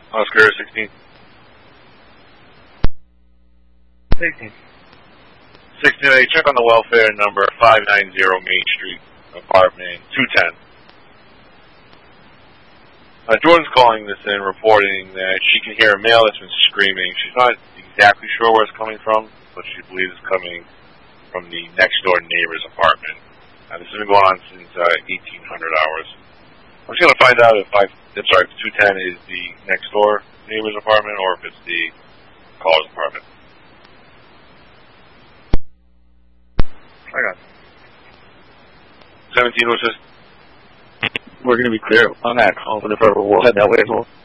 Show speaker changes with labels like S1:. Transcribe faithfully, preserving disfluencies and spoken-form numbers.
S1: Oscar sixteen.
S2: sixteen.
S1: sixteen A, check on the welfare number five ninety Main Street, apartment two ten. Uh, Jordan's calling this in, reporting that she can hear a male that's been screaming. She's not exactly sure where it's coming from, but she believes it's coming from the next door neighbor's apartment. Uh, this has been going on since uh, eighteen hundred hours. I'm just going to find out if I, I'm sorry, if two ten is the next door neighbor's apartment or if it's the caller's apartment.
S2: I got it.
S1: seventeen, what's this?
S3: We're going to be clear on that call, but if ever we'll head that way as well.